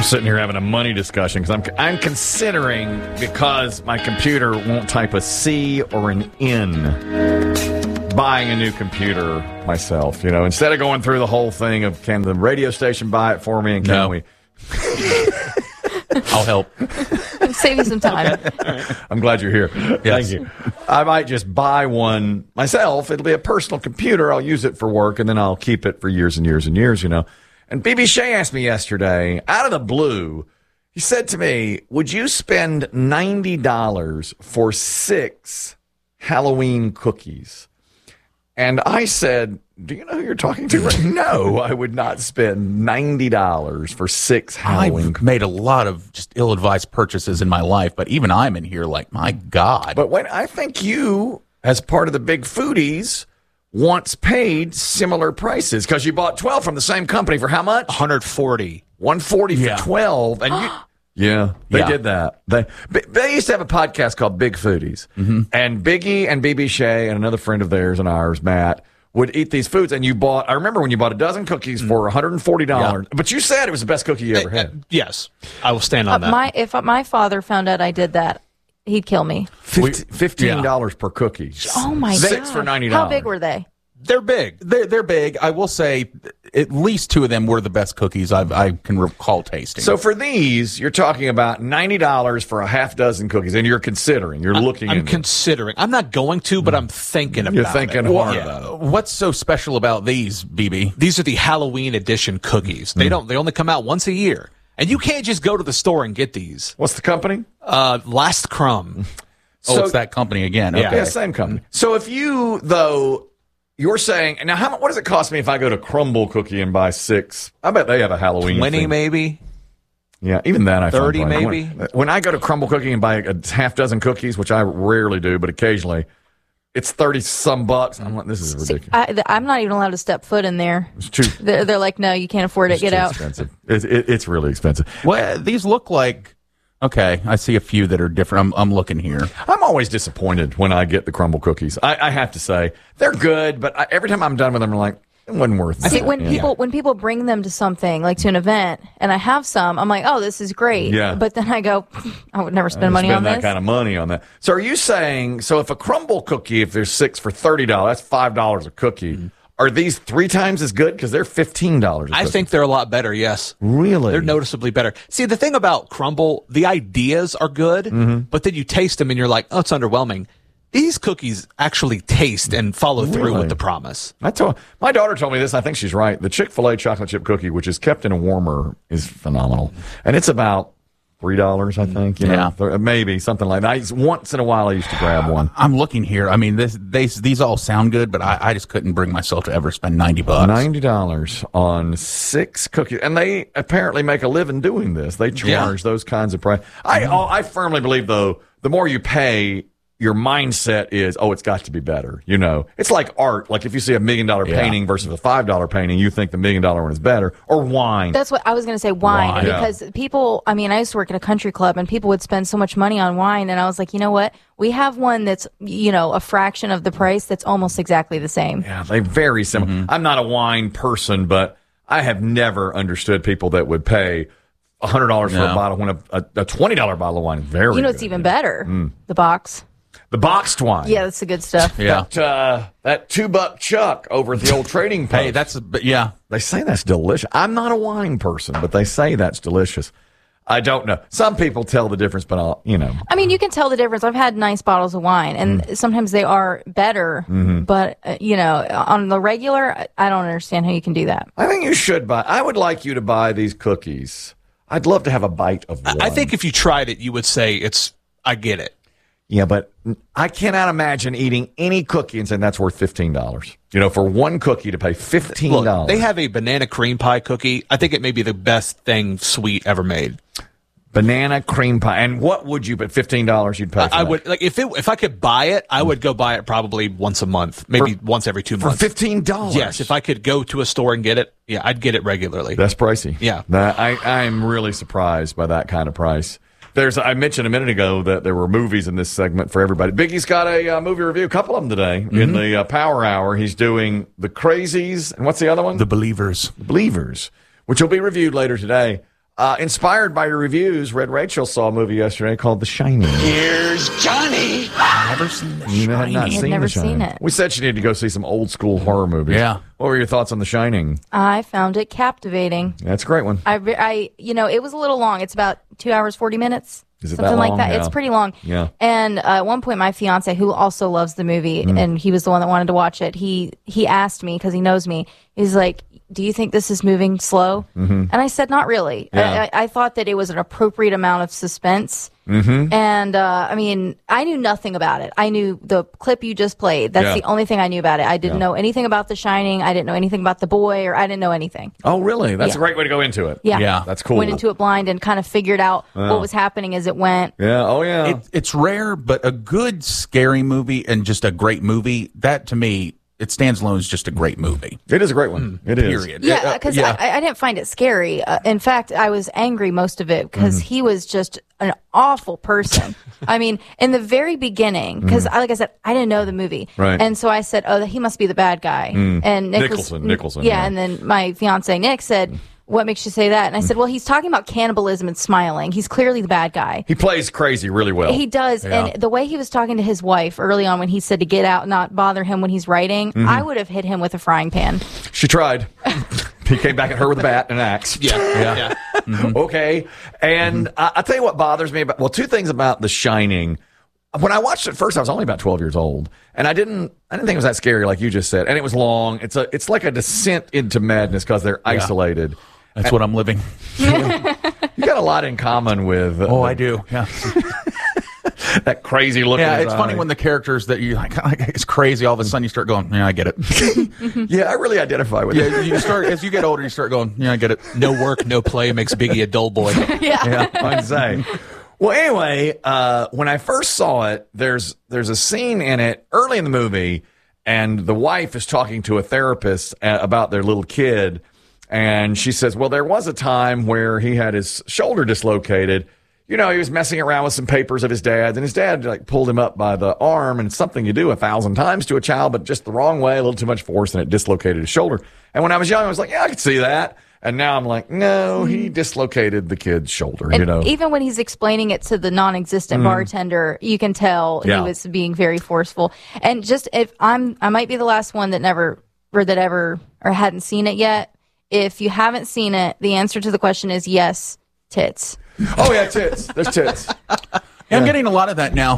Sitting here having a money discussion because I'm considering, because my computer won't type a C or an N, buying a new computer myself. Instead of going through the whole thing of can the radio station buy it for me and can we? I'll help. Save you some time. I'm glad you're here. Yes. Thank you. I might just buy one myself. It'll be a personal computer. I'll use it for work, and then I'll keep it for years and years and years, And BB Shea asked me yesterday, out of the blue, he said to me, would you spend $90 for 6 Halloween cookies? And I said, do you know who you're talking to? No, I would not spend $90 for 6 Halloween I've made a lot of just ill-advised purchases in my life, but even I'm in here like, my God. But when I think you, as part of the big foodies, once paid similar prices because you bought 12 from the same company for how much? $140. $140 for 12. And they did that. They used to have a podcast called Big Foodies. Mm-hmm. And Biggie and BB Shea and another friend of theirs and ours, Matt, would eat these foods. And I remember when you bought a dozen cookies for $140. Yeah. But you said it was the best cookie you ever had. Yes. I will stand on that. If my father found out I did that, he'd kill me. $15 per cookie. Oh, my God. 6 for $90. How big were they? They're big. They're big. I will say at least 2 of them were the best cookies I can recall tasting. So for these, you're talking about $90 for a half dozen cookies, and you're looking I'm into considering. I'm not going to, but I'm thinking about it. You're thinking hard about it. What's so special about these, BB? These are the Halloween edition cookies. They only come out once a year. And you can't just go to the store and get these. What's the company? Last Crumb. It's that company again. Okay. Yeah, same company. So if you, though, you're saying, now what does it cost me if I go to Crumble Cookie and buy 6? I bet they have a Halloween 20 thing. maybe. Yeah, even that I 30 find maybe. When I go to Crumble Cookie and buy a half dozen cookies, which I rarely do, but occasionally, it's 30-some bucks. I'm like, this is ridiculous. I'm not even allowed to step foot in there. It's too. They're like, no, you can't afford it. Get out. Expensive. It's really expensive. Well, these look like. Okay, I see a few that are different. I'm looking here. I'm always disappointed when I get the Crumble cookies. I have to say they're good, but every time I'm done with them, I'm like, it wasn't worth it. See, when people bring them to something like to an event, and I have some, I'm like, oh, this is great. Yeah. But then I go, I would never spend money on this. That kind of money on that. So are you saying? So if a Crumble cookie, if there's 6 for $30, that's $5 a cookie. Mm-hmm. Are these 3 times as good? Because they're $15. I think they're a lot better, yes. Really? They're noticeably better. See, the thing about Crumble, the ideas are good, but then you taste them and you're like, oh, it's underwhelming. These cookies actually taste and follow through with the promise. My daughter told me this. I think she's right. The Chick-fil-A chocolate chip cookie, which is kept in a warmer, is phenomenal. And it's about $3, I think. Maybe something like that. Once in a while, I used to grab one. I'm looking here. I mean, these all sound good, but I just couldn't bring myself to ever spend $90. $90 on 6 cookies, and they apparently make a living doing this. They charge those kinds of price. I firmly believe, though, the more you pay, your mindset is, it's got to be better. It's like art. Like if you see $1 million painting versus a $5 painting, you think the $1 million one is better. Or wine. That's what I was going to say. Wine, because people. I mean, I used to work at a country club, and people would spend so much money on wine, and I was like, you know what? We have one that's a fraction of the price. That's almost exactly the same. Yeah, they very similar. Mm-hmm. I'm not a wine person, but I have never understood people that would pay $100 for a bottle when a $20 bottle of wine is very. It's even better. The box. The boxed wine. Yeah, that's the good stuff. Yeah. That $2 Chuck over at the old trading post. Hey, They say that's delicious. I'm not a wine person, but they say that's delicious. I don't know. Some people tell the difference, but I mean, you can tell the difference. I've had nice bottles of wine, and sometimes they are better. Mm-hmm. But, on the regular, I don't understand how you can do that. I think you should buy. I would like you to buy these cookies. I'd love to have a bite of one. I think if you tried it, you would say I get it. Yeah, but I cannot imagine eating any cookie and saying that's worth $15. For one cookie to pay $15. Look, they have a banana cream pie cookie. I think it may be the best thing sweet ever made. Banana cream pie. And what would you, but $15 you'd pay for I would, if I could buy it, I would go buy it probably once a month, maybe once every 2 months. For $15? Yes, if I could go to a store and get it, I'd get it regularly. That's pricey. Yeah. I'm really surprised by that kind of price. I mentioned a minute ago that there were movies in this segment for everybody. Biggie's got a movie review, a couple of them today, in the Power Hour. He's doing The Crazies, and what's the other one? The Believers. The Believers, which will be reviewed later today. inspired by your reviews, Red Rachel saw a movie yesterday called The Shining. Here's Johnny. Never seen The You have not I've seen never The Shining. seen it. We said you need to go see some old school horror movies. Yeah. What were your thoughts on The Shining? I found it captivating. That's a great one. It was a little long. It's about 2 hours, 40 minutes. Is it Something that like long? that. Yeah. It's pretty long. Yeah. And at one point, my fiance, who also loves the movie, and he was the one that wanted to watch it, he asked me, because he knows me, he's like, do you think this is moving slow? And I said, not really. Yeah. I thought that it was an appropriate amount of suspense. And I knew nothing about it. I knew the clip you just played. That's Yeah. the only thing I knew about it. I didn't know anything about The Shining. I didn't know anything about the boy, or I didn't know anything. Oh, really? That's Yeah. a great way to go into it. Yeah. Yeah. That's cool. Went into it blind and kind of figured out what was happening as it went. Yeah. Oh, yeah. It's rare, but a good scary movie and just a great movie, that to me, it stands alone as just a great movie. It is a great one. It is. Period. Yeah, because I didn't find it scary. In fact, I was angry most of it because he was just an awful person. I mean, in the very beginning, because like I said, I didn't know the movie. Right. And so I said, oh, he must be the bad guy. And Nick Nicholson, Yeah, yeah. and then my fiance, Nick, said, what makes you say that? And I said, well, he's talking about cannibalism and smiling. He's clearly the bad guy. He plays crazy really well. He does. Yeah. And the way he was talking to his wife early on when he said to get out and not bother him when he's writing, I would have hit him with a frying pan. She tried. He came back at her with a bat and an axe. Yeah. Okay. And I'll tell you what bothers me about, well, two things about The Shining. When I watched it first, I was only about 12 years old, and I didn't think it was that scary, like you just said. And it was long. It's like a descent into madness because they're isolated. That's what I'm living. You got a lot in common with. Oh, I do. Yeah. That crazy look. Yeah, in his it's funny eye. when the characters that you like, it's crazy. All of a sudden, you start going, "Yeah, I get it." Yeah, I really identify with Yeah, it. you start as you get older, you start going, "Yeah, I get it." No work, no play makes Biggie a dull boy. Yeah, I'd say. Well, anyway, when I first saw it, there's a scene in it early in the movie, and the wife is talking to a therapist about their little kid, and she says, "Well, there was a time where he had his shoulder dislocated. You know, he was messing around with some papers of his dad's, and his dad like pulled him up by the arm, and it's something you do 1,000 times to a child, but just the wrong way, a little too much force, and it dislocated his shoulder. And when I was young, I was like, yeah, I could see that. And now I'm like, no, he dislocated the kid's shoulder, And you know. even when he's explaining it to the non-existent bartender, you can tell Yeah. he was being very forceful. And just if I might be the last one that ever hadn't seen it yet. If you haven't seen it, the answer to the question is yes, tits. Oh, yeah, tits. There's tits. Yeah, I'm getting a lot of that now.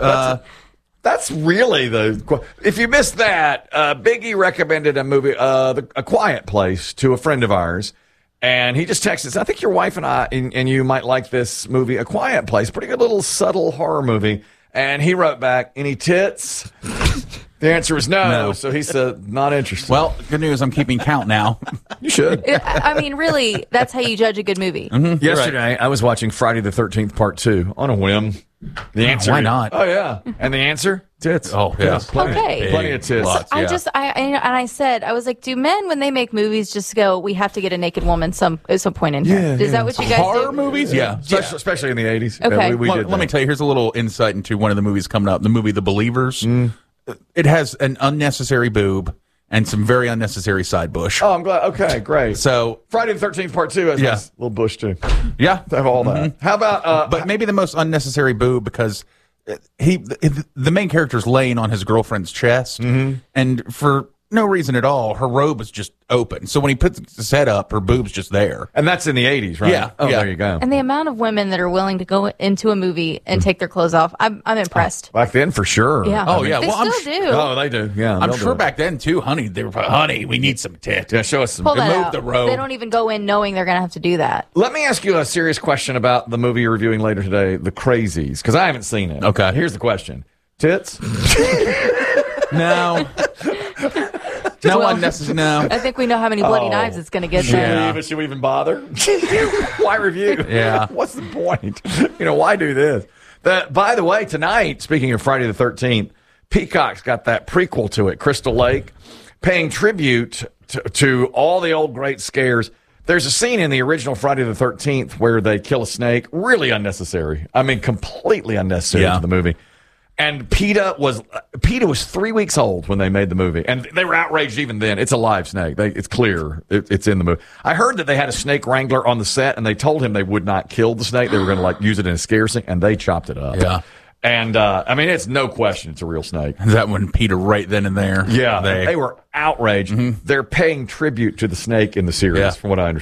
That's really the. If you missed that, Biggie recommended a movie, A Quiet Place, to a friend of ours, and he just texted us. I think your wife and I and you might like this movie, A Quiet Place. Pretty good little subtle horror movie. And he wrote back, "Any tits?" The answer was no. So he said, "Not interested." Well, good news. I'm keeping count now. You should. I mean, really, that's how you judge a good movie. Yesterday, I was watching Friday the 13th Part 2 on a whim. The answer. why not? Oh, yeah. And the answer? Tits. Oh, yeah. Plenty, Okay. Plenty of tits. Lots. I Yeah. said, I was like, do men, when they make movies, just go, we have to get a naked woman at some point in here? Is that what you guys Horror do? movies? Yeah. Especially in the 80s. Okay. We did Let me that. tell you, here's a little insight into one of the movies coming up. The movie The Believers. It has an unnecessary boob and some very unnecessary side bush. Oh, I'm glad. Okay, great. So, Friday the 13th Part 2 has Yeah. this little bush, too. yeah. Have all that. How about... But maybe the most unnecessary boob because the main character's laying on his girlfriend's chest, and for no reason at all, her robe is just open. So when he puts his head up, her boob's just there. and that's in the 80s, right? Yeah, Oh, yeah. there you go. And the amount of women that are willing to go into a movie and take their clothes off, I'm impressed. Back then, for sure. Yeah. Oh, yeah. They Well, I'm still do. Oh, they do. Yeah. I'm they'll sure do back then too, honey. They were, honey, we need some tit. Yeah, show us some. Pull that remove out. the robe. They don't even go in knowing they're going to have to do that. Let me ask you a serious question about the movie you're reviewing later today, The Crazies, because I haven't seen it. Okay. Here's the question. Tits? No. No unnecessary. No. I think we know how many bloody knives it's going to get there. Should we even bother? Why review? Yeah. What's the point? Why do this? By the way, tonight, speaking of Friday the 13th, Peacock's got that prequel to it, Crystal Lake, paying tribute to all the old great scares. There's a scene in the original Friday the 13th where they kill a snake. Really unnecessary. I mean, completely unnecessary Yeah. to the movie. And PETA was 3 weeks old when they made the movie, and they were outraged even then. It's a live snake. It's clear. It's in the movie. I heard that they had a snake wrangler on the set, and they told him they would not kill the snake. They were going to use it in a scare scene, and they chopped it up. Yeah. And I mean, it's no question it's a real snake. That one, PETA, right then and there. Yeah, they were outraged. They're paying tribute to the snake in the series, from what I understand.